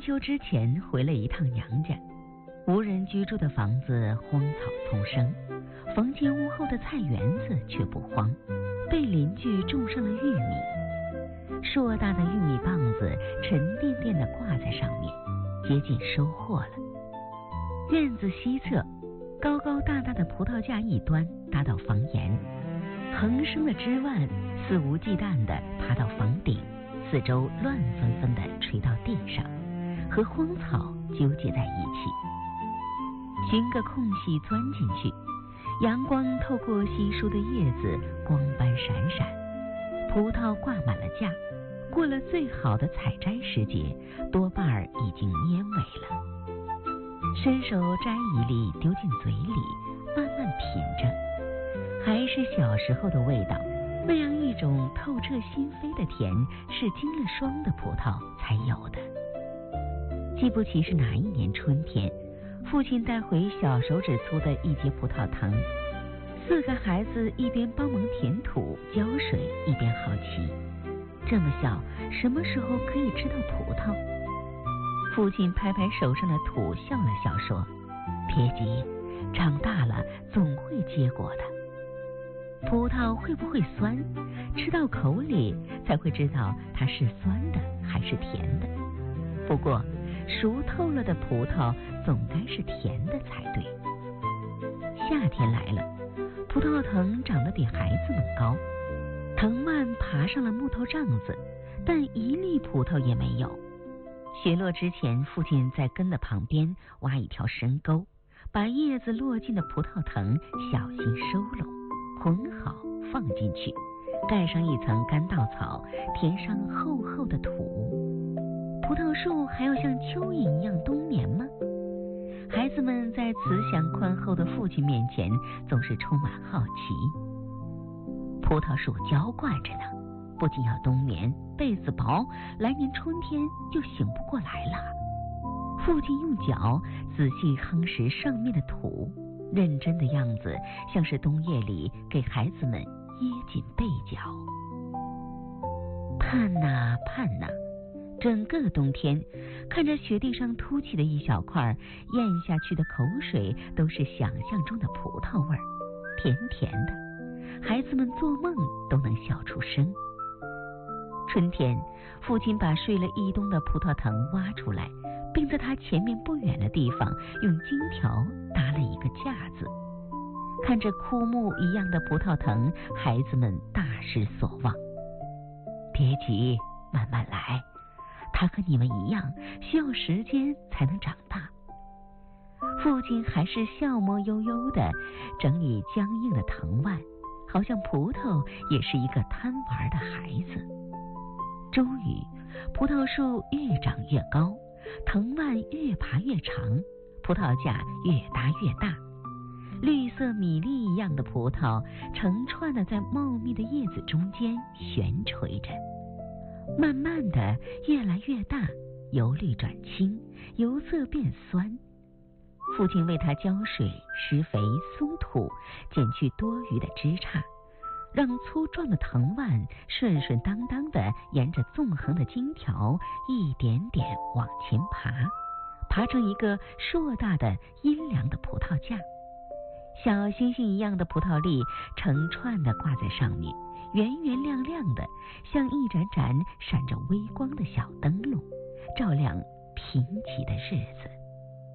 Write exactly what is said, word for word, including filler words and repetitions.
秋之前回了一趟娘家，无人居住的房子荒草丛生，房前屋后的菜园子却不荒，被邻居种上了玉米。硕大的玉米棒子沉甸甸地挂在上面，接近收获了。院子西侧，高高大大的葡萄架一端搭到房檐，横生的枝蔓肆无忌惮地爬到房顶，四周乱纷纷地垂到地上，和荒草纠结在一起。寻个空隙钻进去，阳光透过稀疏的叶子光斑闪闪，葡萄挂满了架，过了最好的采摘时节，多半儿已经蔫萎了。伸手摘一粒丢进嘴里，慢慢品着，还是小时候的味道，那样一种透彻心扉的甜，是经了霜的葡萄才有的。记不起是哪一年春天，父亲带回小手指粗的一节葡萄藤，四个孩子一边帮忙填土浇水，一边好奇，这么小，什么时候可以吃到葡萄？父亲拍拍手上的土，笑了笑说，别急，长大了总会结果的。葡萄会不会酸？吃到口里才会知道它是酸的还是甜的。不过熟透了的葡萄总该是甜的才对。夏天来了，葡萄藤长得比孩子们高，藤蔓爬上了木头帐子，但一粒葡萄也没有。雪落之前，父亲在根的旁边挖一条深沟，把叶子落进的葡萄藤小心收拢，捆好放进去，盖上一层干稻草，填上厚厚的土。葡萄树还要像蚯蚓一样冬眠吗？孩子们在慈祥宽厚的父亲面前总是充满好奇。葡萄树娇惯着呢，不仅要冬眠，被子薄，来年春天就醒不过来了。父亲用脚仔细夯实上面的土，认真的样子像是冬夜里给孩子们掖紧被角。盼呐盼呐，整个冬天，看着雪地上凸起的一小块，咽下去的口水都是想象中的葡萄味儿，甜甜的，孩子们做梦都能笑出声。春天，父亲把睡了一冬的葡萄藤挖出来，并在他前面不远的地方用金条搭了一个架子。看着枯木一样的葡萄藤，孩子们大失所望。别急，慢慢来，它和你们一样，需要时间才能长大。父亲还是笑摸悠悠地整理僵硬的藤蔓，好像葡萄也是一个贪玩的孩子。终于，葡萄树越长越高，藤蔓越爬越长，葡萄架越搭越大，绿色米粒一样的葡萄成串的在茂密的叶子中间悬垂着，慢慢的越来越大，由绿转青，由色变酸。父亲为它浇水、施肥、松土，剪去多余的枝杈，让粗壮的藤蔓顺顺当当的沿着纵横的荆条一点点往前爬，爬成一个硕大的阴凉的葡萄架。小星星一样的葡萄粒成串的挂在上面，圆圆亮亮的，像一盏盏闪着微光的小灯笼，照亮贫瘠的日子。